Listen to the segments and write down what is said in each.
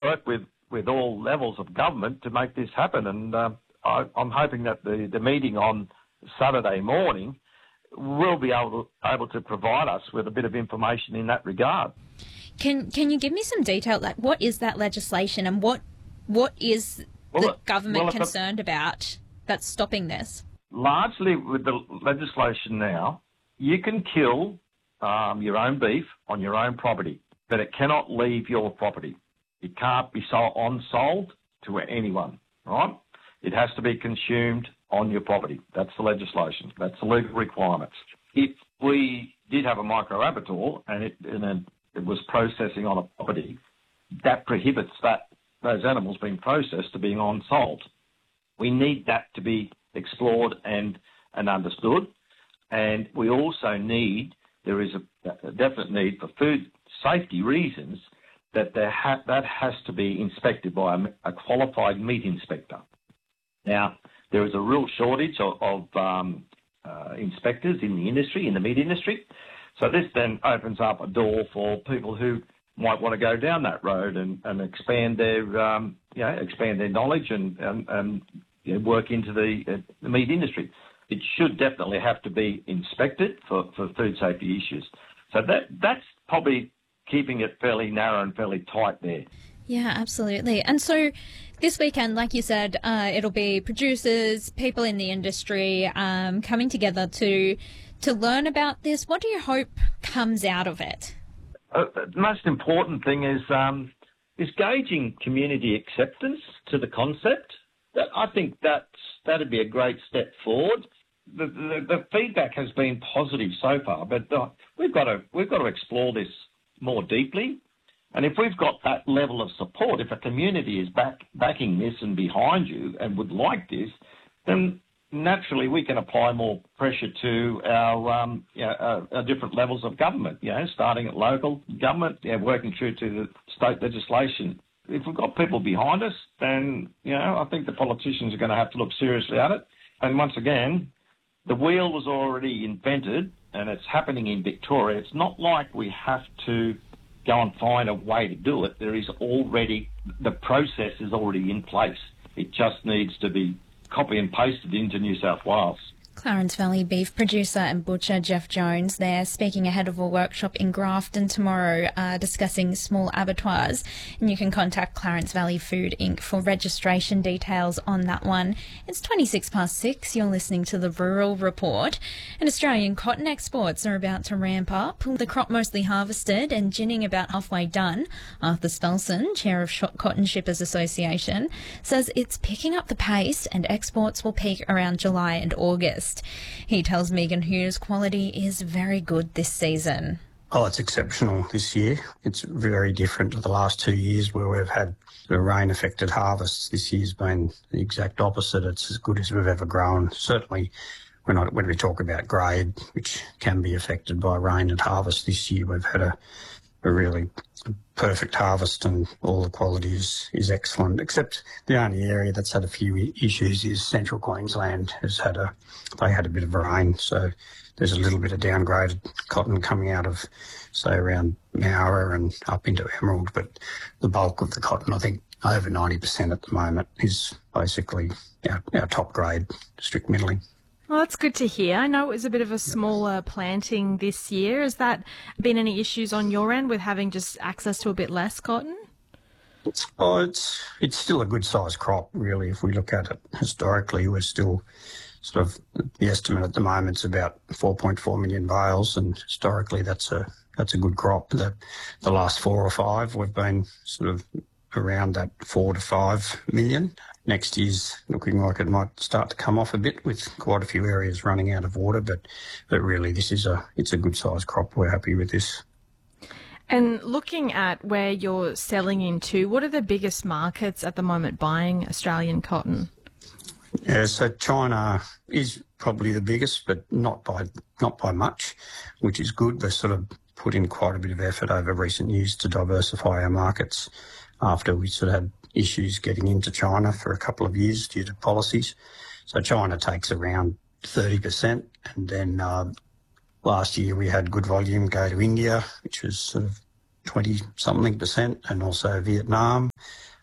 work with all levels of government to make this happen. And I'm hoping that the meeting on Saturday morning will be able to provide us with a bit of information in that regard. Can you give me some detail? Like, what is that legislation, and what is the government concerned about that's stopping this? Largely with the legislation now, you can kill your own beef on your own property, but it cannot leave your property. It can't be sold to anyone, right? It has to be consumed on your property. That's the legislation. That's the legal requirements. If we did have a micro-abattoir and it was processing on a property, that prohibits those animals being processed to being on-sold. We need that to be explored and understood. And we also there is a definite need for food safety reasons that that has to be inspected by a qualified meat inspector. Now, there is a real shortage of inspectors in the industry, in the meat industry. So this then opens up a door for people who might want to go down that road and expand their knowledge and work into the meat industry. It should definitely have to be inspected for food safety issues. So that's probably keeping it fairly narrow and fairly tight there. Yeah, absolutely. And so this weekend, like you said, it'll be producers, people in the industry coming together to learn about this. What do you hope comes out of it? The most important thing is gauging community acceptance to the concept. I think that'd be a great step forward. The feedback has been positive so far, but we've got to explore this more deeply. And if we've got that level of support, if a community is backing this and behind you and would like this, then naturally we can apply more pressure to our different levels of government, starting at local government, working through to the state legislation. If we've got people behind us, then, I think the politicians are going to have to look seriously at it. And once again, the wheel was already invented and it's happening in Victoria. It's not like we have to go and find a way to do it. The process is already in place. It just needs to be copy and pasted into New South Wales. Clarence Valley beef producer and butcher Jeff Jones there, speaking ahead of a workshop in Grafton tomorrow discussing small abattoirs. And you can contact Clarence Valley Food Inc. for registration details on that one. It's 6:26. You're listening to the Rural Report. And Australian cotton exports are about to ramp up. The crop mostly harvested and ginning about halfway done. Arthur Spelson, chair of Cotton Shippers Association, says it's picking up the pace and exports will peak around July and August. He tells Megan Hughes quality is very good this season. Oh, it's exceptional this year. It's very different to the last 2 years where we've had the rain-affected harvests. This year's been the exact opposite. It's as good as we've ever grown. Certainly when we talk about grade, which can be affected by rain at harvest, this year we've had a really perfect harvest and all the quality is excellent, except the only area that's had a few issues is Central Queensland. They had a bit of rain, so there's a little bit of downgraded cotton coming out of, say, around Moura and up into Emerald, but the bulk of the cotton, I think over 90% at the moment, is basically our top grade, strict middling. Well, that's good to hear. I know it was a bit of a smaller planting this year. Has that been any issues on your end with having just access to a bit less cotton? Oh, it's still a good sized crop, really. If we look at it historically, we're still sort of, the estimate at the moment is about 4.4 million bales, and historically that's a good crop. The last 4 or 5 we've been sort of around that 4 to 5 million. Next year's looking like it might start to come off a bit with quite a few areas running out of water, but really it's a good sized crop. We're happy with this. And looking at where you're selling into, what are the biggest markets at the moment buying Australian cotton? Yeah, so China is probably the biggest, but not by much, which is good. They've sort of put in quite a bit of effort over recent years to diversify our markets after we sort of had issues getting into China for a couple of years due to policies. So China takes around 30%, and then last year we had good volume go to India, which was sort of 20-something%, and also Vietnam.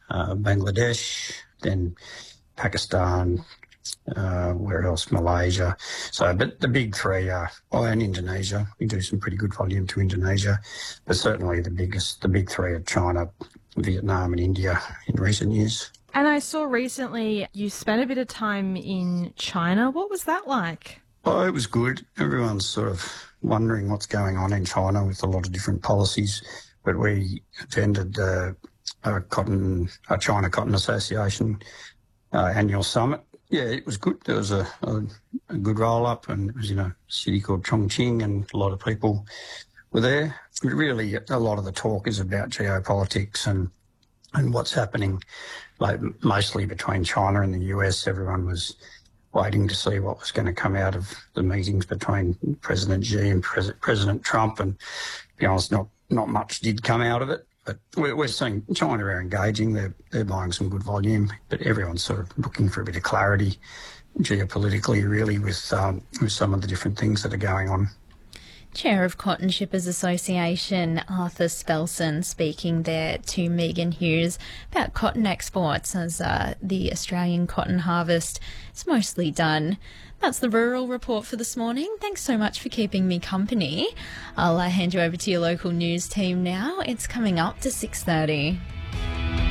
Bangladesh, then Pakistan, where else? Malaysia. So, but the big three are, and Indonesia. We do some pretty good volume to Indonesia, but certainly the big three are China, Vietnam and India in recent years. And I saw recently you spent a bit of time in China. What was that like? Oh, it was good. Everyone's sort of wondering what's going on in China with a lot of different policies, but we attended a China Cotton Association annual summit. Yeah, it was good. There was a good roll-up, and it was in a city called Chongqing, and a lot of people were there. Really, a lot of the talk is about geopolitics and what's happening, like mostly between China and the US. Everyone was waiting to see what was going to come out of the meetings between President Xi and President Trump, and to be honest, not much did come out of it. But we're seeing China are engaging. They're buying some good volume, but everyone's sort of looking for a bit of clarity geopolitically, really, with some of the different things that are going on. Chair of Cotton Shippers Association, Arthur Spelson, speaking there to Megan Hughes about cotton exports as the Australian cotton harvest is mostly done. That's the Rural Report for this morning. Thanks so much for keeping me company. I'll hand you over to your local news team now. It's coming up to 6:30.